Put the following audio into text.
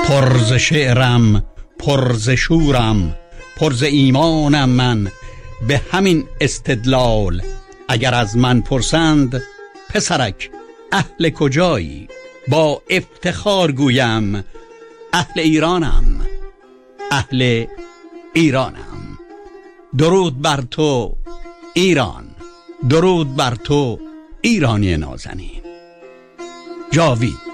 پر ز شعرم، پر ز شورم، پر ز ایمانم من. به همین استدلال اگر از من پرسند پسرک اهل کجایی، با افتخار گویم اهل ایرانم، اهل ایرانم. درود بر تو ایران، درود بر تو ایرانی نازنین. جاوید.